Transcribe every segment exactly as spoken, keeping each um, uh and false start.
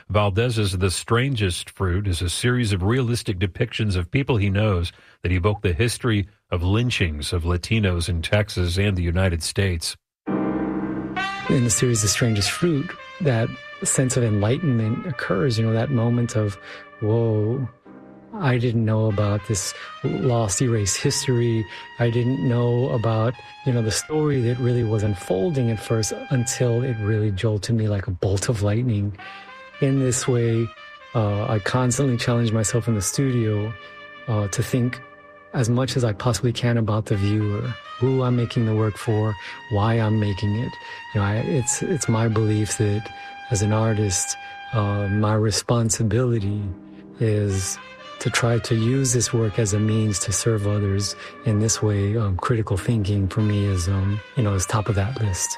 Valdez's The Strangest Fruit is a series of realistic depictions of people he knows that evoke the history of lynchings of Latinos in Texas and the United States. In the series The Strangest Fruit, that sense of enlightenment occurs, you know, that moment of, whoa, I didn't know about this lost, erased history. I didn't know about, you know, the story that really was unfolding at first until it really jolted me like a bolt of lightning. In this way, uh, I constantly challenge myself in the studio uh, to think as much as I possibly can about the viewer, who I'm making the work for, why I'm making it. You know, I, it's it's my belief that as an artist, uh, my responsibility is to try to use this work as a means to serve others. In this way, um, critical thinking for me is, um, you know, is top of that list.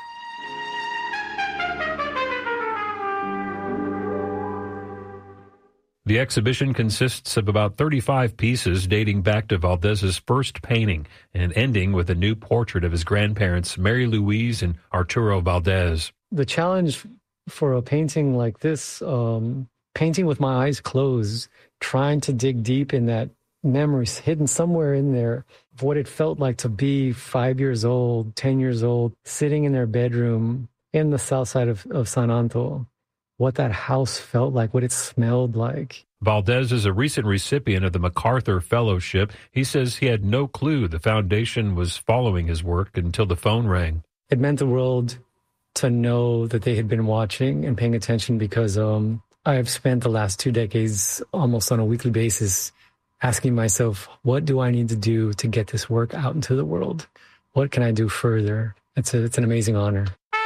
The exhibition consists of about thirty-five pieces dating back to Valdez's first painting and ending with a new portrait of his grandparents, Mary Louise and Arturo Valdez. The challenge for a painting like this, um, painting with my eyes closed, trying to dig deep in that memories hidden somewhere in there of what it felt like to be five years old, ten years old, sitting in their bedroom in the south side of, of San Anto. What that house felt like, what it smelled like. Valdez is a recent recipient of the MacArthur Fellowship. He says he had no clue the foundation was following his work until the phone rang. It meant the world to know that they had been watching and paying attention because um, I have spent the last two decades almost on a weekly basis asking myself, what do I need to do to get this work out into the world? What can I do further? It's, a, it's an amazing honor.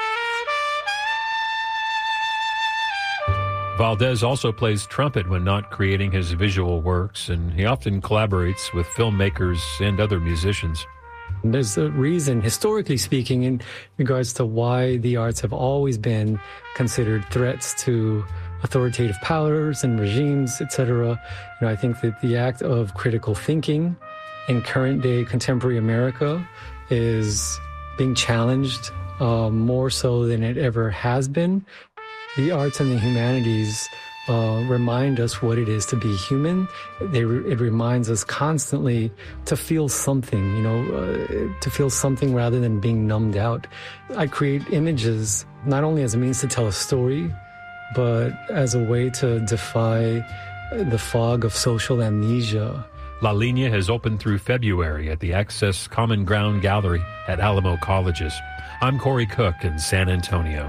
Valdez also plays trumpet when not creating his visual works, and he often collaborates with filmmakers and other musicians. There's a reason, historically speaking, in regards to why the arts have always been considered threats to authoritative powers and regimes, et cetera. You know, I think that the act of critical thinking in current-day contemporary America is being challenged uh, more so than it ever has been. The arts and the humanities uh, remind us what it is to be human. They re- it reminds us constantly to feel something, you know, uh, to feel something rather than being numbed out. I create images not only as a means to tell a story, but as a way to defy the fog of social amnesia. La Linea has opened through February at the Access Common Ground Gallery at Alamo Colleges. I'm Corey Cook in San Antonio.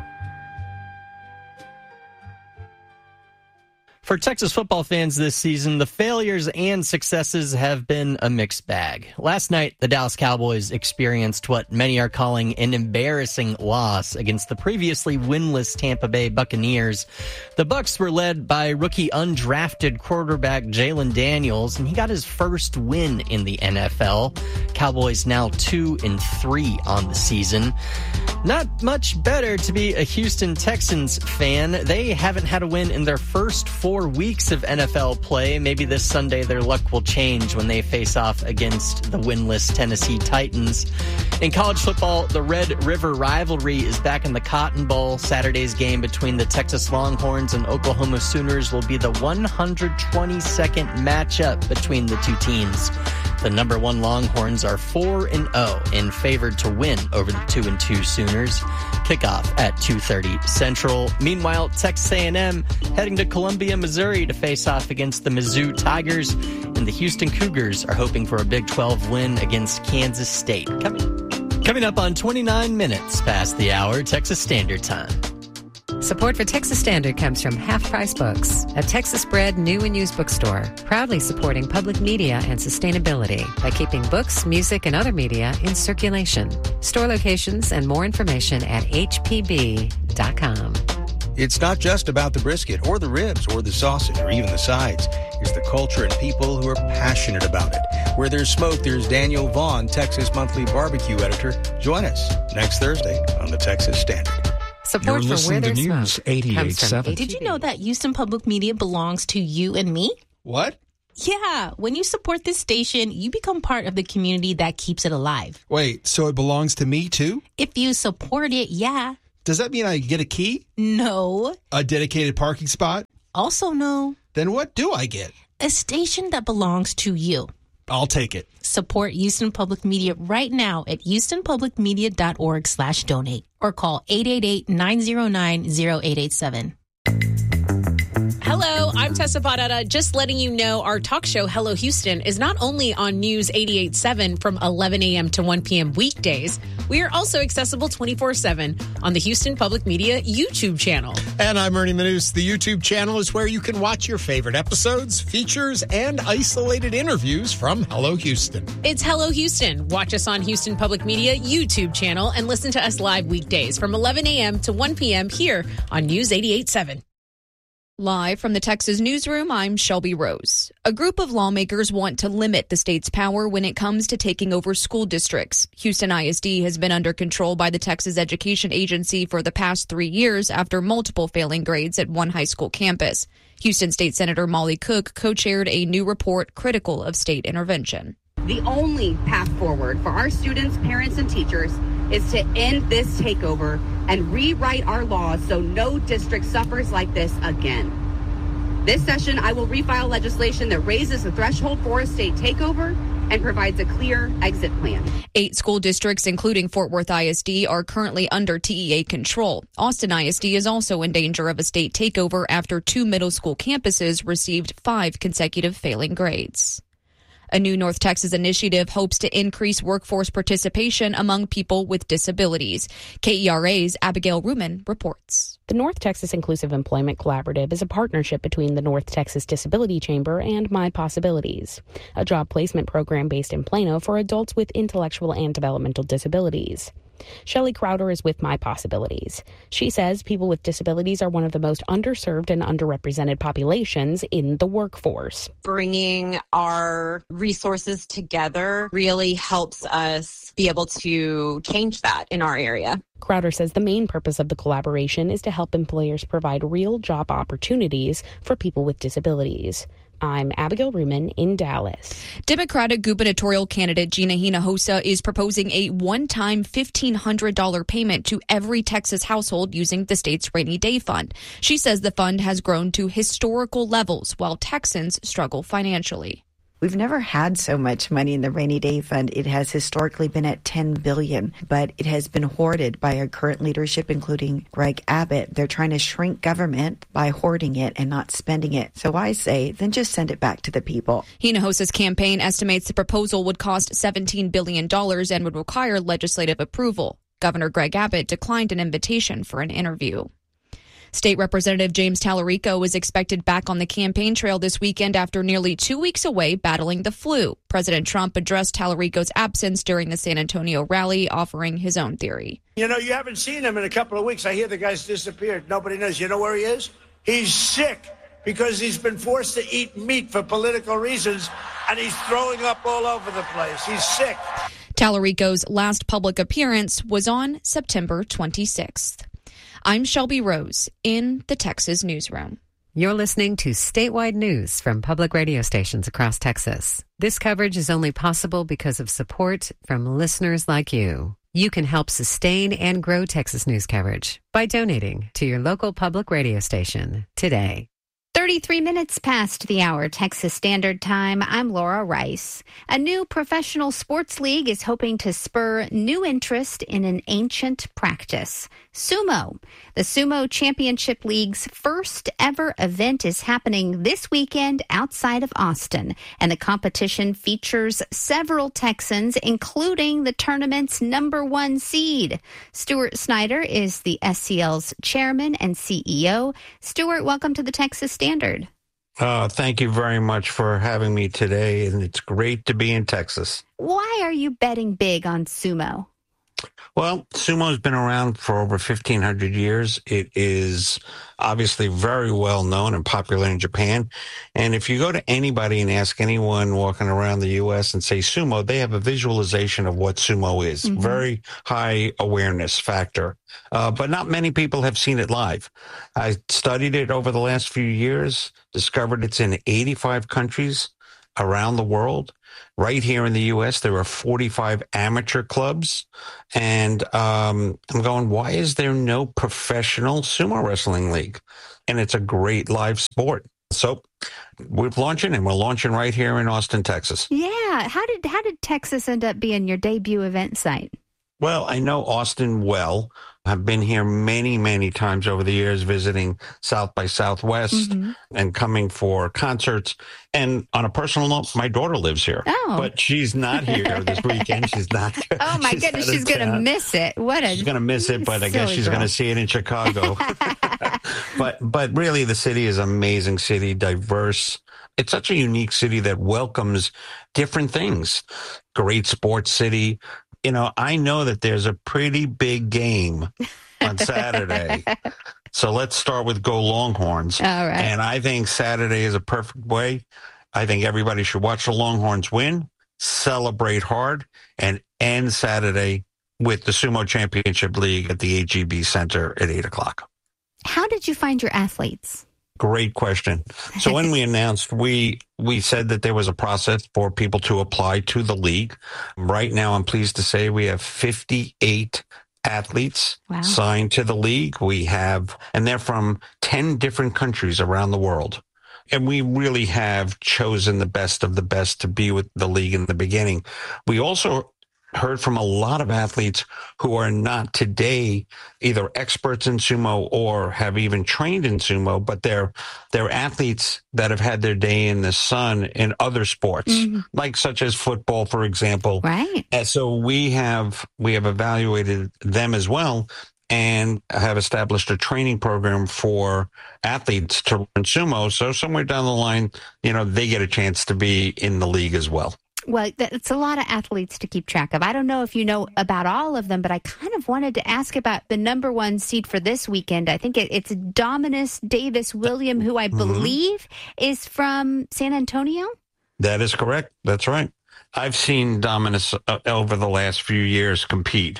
For Texas football fans this season, the failures and successes have been a mixed bag. Last night, the Dallas Cowboys experienced what many are calling an embarrassing loss against the previously winless Tampa Bay Buccaneers. The Bucs were led by rookie undrafted quarterback Jalen Daniels, and he got his first win in the N F L. Cowboys now two and three on the season. Not much better to be a Houston Texans fan. They haven't had a win in their first four weeks of N F L play. Maybe this Sunday their luck will change when they face off against the winless Tennessee Titans. In college football, the Red River rivalry is back in the Cotton Bowl. Saturday's game between the Texas Longhorns and Oklahoma Sooners will be the one hundred twenty-second matchup between the two teams. The number one Longhorns are four and oh and favored to win over the two and two Sooners. Kickoff at two thirty Central. Meanwhile, Texas A and M heading to Columbia, Missouri to face off against the Mizzou Tigers, and the Houston Cougars are hoping for a Big twelve win against Kansas State. Coming, coming up on twenty-nine minutes past the hour, Texas Standard Time. Support for Texas Standard comes from Half Price Books, a Texas-bred new and used bookstore, proudly supporting public media and sustainability by keeping books, music, and other media in circulation. Store locations and more information at h p b dot com. It's not just about the brisket or the ribs or the sausage or even the sides. It's the culture and people who are passionate about it. Where there's smoke, there's Daniel Vaughn, Texas Monthly Barbecue Editor. Join us next Thursday on the Texas Standard. Support You're for Where There's News Smoke eighty-eight comes from seven. Did you know that Houston Public Media belongs to you and me? What? Yeah, when you support this station, you become part of the community that keeps it alive. Wait, so it belongs to me too? If you support it, yeah. Does that mean I get a key? No. A dedicated parking spot? also know... Then what do I get? A station that belongs to you. I'll take it. Support Houston Public Media right now at houstonpublicmedia.org slash donate or call eight eight eight, nine oh nine, oh eight eight seven. Hello, I'm Tessa Barrera. Just letting you know our talk show, Hello Houston, is not only on News eighty-eight point seven from eleven a.m. to one p.m. weekdays, we are also accessible twenty-four seven on the Houston Public Media YouTube channel. And I'm Ernie Manous. The YouTube channel is where you can watch your favorite episodes, features, and isolated interviews from Hello Houston. It's Hello Houston. Watch us on Houston Public Media YouTube channel and listen to us live weekdays from eleven a.m. to one p.m. here on News eighty-eight point seven. Live from the Texas Newsroom, I'm Shelby Rose. A group of lawmakers want to limit the state's power when it comes to taking over school districts. Houston I S D has been under control by the Texas Education Agency for the past three years after multiple failing grades at one high school campus. Houston State Senator Molly Cook co-chaired a new report critical of state intervention. The only path forward for our students, parents, and teachers is to end this takeover and rewrite our laws so no district suffers like this again. This session, I will refile legislation that raises the threshold for a state takeover and provides a clear exit plan. Eight school districts, including Fort Worth I S D, are currently under T E A control. Austin I S D is also in danger of a state takeover after two middle school campuses received five consecutive failing grades. A new North Texas initiative hopes to increase workforce participation among people with disabilities. K E R A's Abigail Ruman reports. The North Texas Inclusive Employment Collaborative is a partnership between the North Texas Disability Chamber and My Possibilities, a job placement program based in Plano for adults with intellectual and developmental disabilities. Shelley Crowder is with My Possibilities. She says people with disabilities are one of the most underserved and underrepresented populations in the workforce. Bringing our resources together really helps us be able to change that in our area. Crowder says the main purpose of the collaboration is to help employers provide real job opportunities for people with disabilities. I'm Abigail Ruman in Dallas. Democratic gubernatorial candidate Gina Hinojosa is proposing a one-time fifteen hundred dollars payment to every Texas household using the state's rainy day fund. She says the fund has grown to historical levels while Texans struggle financially. We've never had so much money in the rainy day fund. It has historically been at ten billion dollars, but it has been hoarded by our current leadership, including Greg Abbott. They're trying to shrink government by hoarding it and not spending it. So I say, then just send it back to the people. Hinojosa's campaign estimates the proposal would cost seventeen billion dollars and would require legislative approval. Governor Greg Abbott declined an invitation for an interview. State Representative James Tallarico is expected back on the campaign trail this weekend after nearly two weeks away battling the flu. President Trump addressed Tallarico's absence during the San Antonio rally, offering his own theory. You know, you haven't seen him in a couple of weeks. I hear the guy's disappeared. Nobody knows. You know where he is? He's sick because he's been forced to eat meat for political reasons, and he's throwing up all over the place. He's sick. Tallarico's last public appearance was on September twenty-sixth. I'm Shelby Rose in the Texas Newsroom. You're listening to statewide news from public radio stations across Texas. This coverage is only possible because of support from listeners like you. You can help sustain and grow Texas news coverage by donating to your local public radio station today. thirty-three minutes past the hour, Texas Standard Time. I'm Laura Rice. A new professional sports league is hoping to spur new interest in an ancient practice, sumo. The Sumo Championship League's first ever event is happening this weekend outside of Austin, and the competition features several Texans, including the tournament's number one seed. Stuart Snyder is the S C L's chairman and C E O. Stuart, welcome to the Texas Standard. Uh, thank you very much for having me today, and it's great to be in Texas. Why are you betting big on sumo? Well, sumo's been around for over fifteen hundred years. It is obviously very well known and popular in Japan. And if you go to anybody and ask anyone walking around the U S and say sumo, they have a visualization of what sumo is. Mm-hmm. Very high awareness factor. Uh, but not many people have seen it live. I studied it over the last few years, discovered it's in eighty-five countries. around the world. Right here in the U S, there are forty-five amateur clubs. And um, I'm going, why is there no professional sumo wrestling league? And it's a great live sport. So we're launching, and we're launching right here in Austin, Texas. Yeah. How did how did Texas end up being your debut event site? Well, I know Austin well. I've been here many, many times over the years, visiting South by Southwest mm-hmm. and coming for concerts. And on a personal note, my daughter lives here, oh. but she's not here this weekend. She's not. Oh my she's goodness, she's going to miss it. What a she's going to miss it, but I guess she's going to see it in Chicago. but but really, the city is an amazing city, diverse. It's such a unique city that welcomes different things. Great sports city. You know, I know that there's a pretty big game on Saturday. So let's start with Go Longhorns. All right. And I think Saturday is a perfect way. I think everybody should watch the Longhorns win, celebrate hard, and end Saturday with the Sumo Championship League at the H E B Center at eight o'clock. How did you find your athletes? Great question. So when we announced, we we said that there was a process for people to apply to the league. Right now, I'm pleased to say we have fifty-eight athletes wow. signed to the league. We have, and they're from ten different countries around the world. And we really have chosen the best of the best to be with the league in the beginning. We also heard from a lot of athletes who are not today either experts in sumo or have even trained in sumo, but they're they're athletes that have had their day in the sun in other sports, mm-hmm. like such as football, for example. Right. And so we have we have evaluated them as well and have established a training program for athletes to learn sumo. So somewhere down the line, you know, they get a chance to be in the league as well. Well, it's a lot of athletes to keep track of. I don't know if you know about all of them, but I kind of wanted to ask about the number one seed for this weekend. I think it, it's Dominus Davis William, who I believe mm-hmm. is from San Antonio. That is correct. That's right. I've seen Dominus uh, over the last few years compete.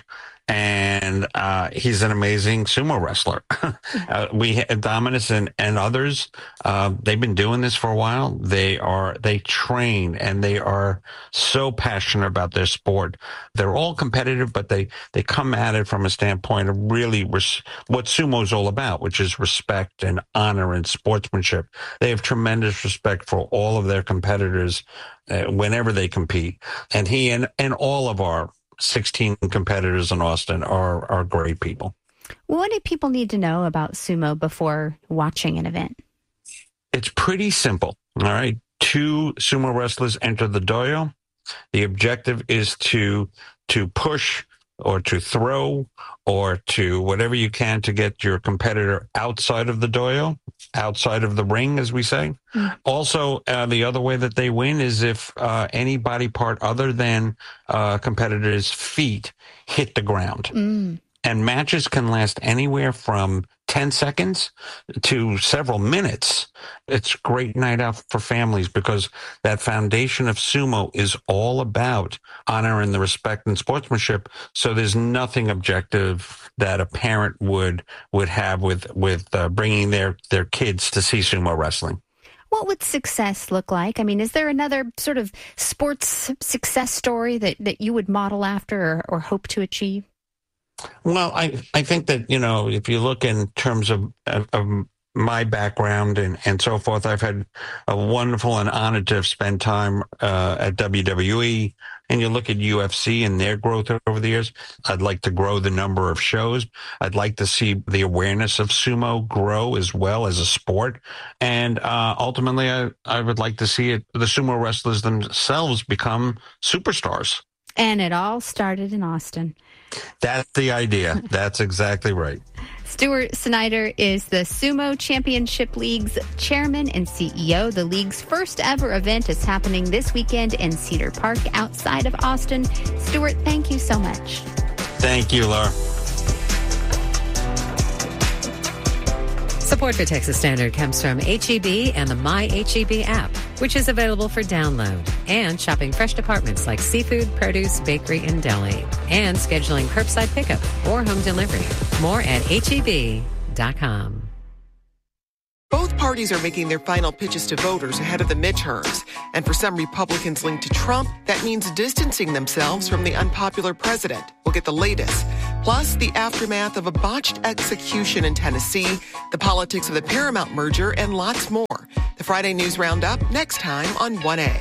And uh, he's an amazing sumo wrestler. uh, we Dominus and, and others, uh, they've been doing this for a while. They are they train and they are so passionate about their sport. They're all competitive, but they they come at it from a standpoint of really res- what sumo is all about, which is respect and honor and sportsmanship. They have tremendous respect for all of their competitors uh, whenever they compete. And he and, and all of our sixteen competitors in Austin are are great people. What do people need to know about sumo before watching an event? It's pretty simple. All right. Two sumo wrestlers enter the dojo. The objective is to to push or to throw or to whatever you can to get your competitor outside of the dojo, outside of the ring, as we say. Mm. Also, uh, the other way that they win is if uh, any body part other than uh, competitor's feet hit the ground. Mm. And matches can last anywhere from ten seconds to several minutes. It's a great night out for families because that foundation of sumo is all about honor and the respect and sportsmanship. So there's nothing objective that a parent would would have with with uh, bringing their their kids to see sumo wrestling. What would success look like? I mean, is there another sort of sports success story that, that you would model after or, or hope to achieve? Well, I, I think that, you know, if you look in terms of, of, of my background and, and so forth, I've had a wonderful and honored to have spent time uh, at W W E. And you look at U F C and their growth over the years. I'd like to grow the number of shows. I'd like to see the awareness of sumo grow as well as a sport. And uh, ultimately, I, I would like to see it, the sumo wrestlers themselves become superstars. And it all started in Austin. That's the idea. That's exactly right. Stuart Snyder is the Sumo Championship League's chairman and C E O. The league's first ever event is happening this weekend in Cedar Park outside of Austin. Stuart, thank you so much. Thank you, Laura. Support for Texas Standard comes from H E B and the My H E B app, which is available for download, and shopping fresh departments like seafood, produce, bakery, and deli, and scheduling curbside pickup or home delivery. More at H E B dot com. Both parties are making their final pitches to voters ahead of the midterms. And for some Republicans linked to Trump, that means distancing themselves from the unpopular president. We'll get the latest. Plus, the aftermath of a botched execution in Tennessee, the politics of the Paramount merger, and lots more. The Friday News Roundup next time on one A.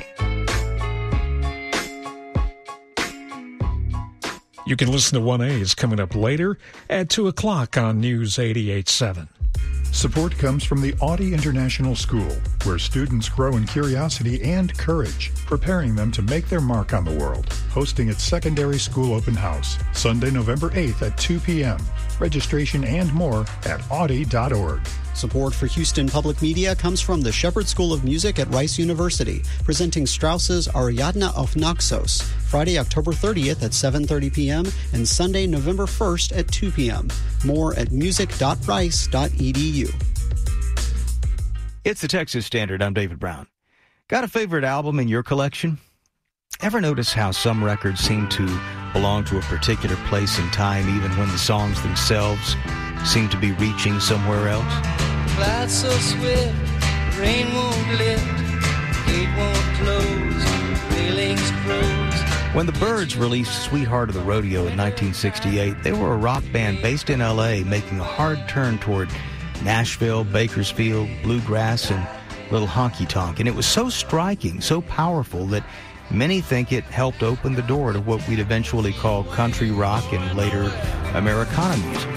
You can listen to one A. It's coming up later at two o'clock on News eighty-eight point seven. Support comes from the Audi International School, where students grow in curiosity and courage, preparing them to make their mark on the world. Hosting its secondary school open house, Sunday, November eighth at two p.m. Registration and more at audi dot org. Support for Houston Public Media comes from the Shepherd School of Music at Rice University, presenting Strauss's Ariadne auf Naxos, Friday, October thirtieth at seven thirty p.m. and Sunday, November first at two p.m. More at music dot rice dot e d u. It's the Texas Standard. I'm David Brown. Got a favorite album in your collection? Ever notice how some records seem to belong to a particular place in time, even when the songs themselves seem to be reaching somewhere else? Clouds so swift, rain won't lift, gate won't close, railings close. When the Byrds released Sweetheart of the Rodeo in nineteen sixty-eight, they were a rock band based in L A making a hard turn toward Nashville, Bakersfield, bluegrass, and little honky-tonk. And it was so striking, so powerful, that many think it helped open the door to what we'd eventually call country rock and later Americana music.